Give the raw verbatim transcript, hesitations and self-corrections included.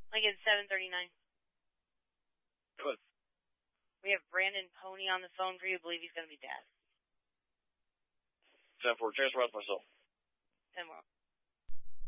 Like it's seven thirty-nine. Good. We have Brandon Pony on the phone for you. I believe he's going to be dead. ten four, transfer out myself. ten more.